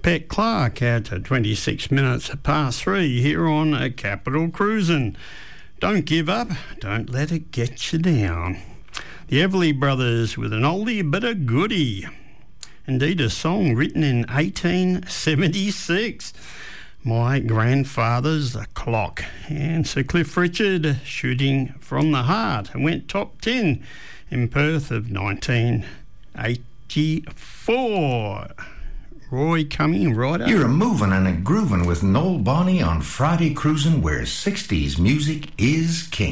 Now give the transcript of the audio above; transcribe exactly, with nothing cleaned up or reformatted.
Pet Clark at twenty-six minutes past three here on a Capital Cruisin'. Don't give up, don't let it get you down. The Everly Brothers with an oldie but a goodie. Indeed, a song written in eighteen seventy-six. My grandfather's clock. And Sir Cliff Richard, Shooting from the Heart, and went top ten in Perth of nineteen eighty-four. Roy coming right up. You're a moving and a grooving with Noel Bonney on Friday Cruisin', where sixties music is king.